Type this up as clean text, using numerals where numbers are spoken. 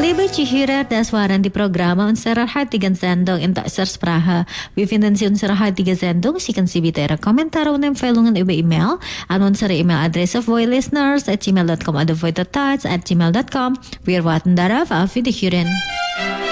Liebe Zuhörer, das waren die Programme unserer heutigen Sendung in deutscher Sprache. Wir finden Sie unsere heutige Sendung. Schicken Sie bitte Ihre Kommentare und Empfehlungen über E-Mail an unsere E-Mail-Adresse voilisteners@gmail.com oder voitaltalks@gmail.com. Wir warten darauf. Auf Wiederhören.